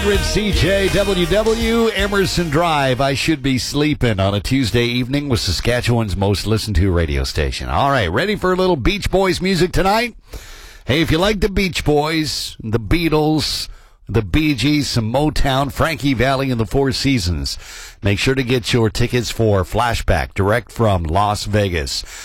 CJWW Emerson Drive. I should be sleeping on a Tuesday evening with Saskatchewan's most listened to radio station. All right, ready for a little Beach Boys music tonight? Hey, if you like the Beach Boys, the Beatles, the Bee Gees, some Motown, Frankie Valli, and the Four Seasons, make sure to get your tickets for Flashback direct from Las Vegas.